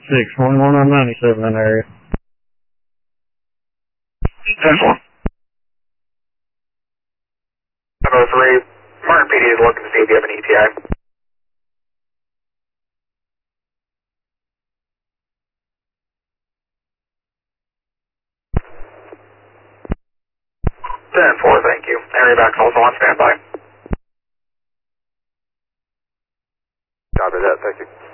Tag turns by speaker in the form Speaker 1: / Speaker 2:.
Speaker 1: 611 on 97 in the area.
Speaker 2: 10-4. 703, Martin PD is looking to see if you have an ETA. 10-4, thank you. Area back's also on standby.
Speaker 3: Copy that, thank you.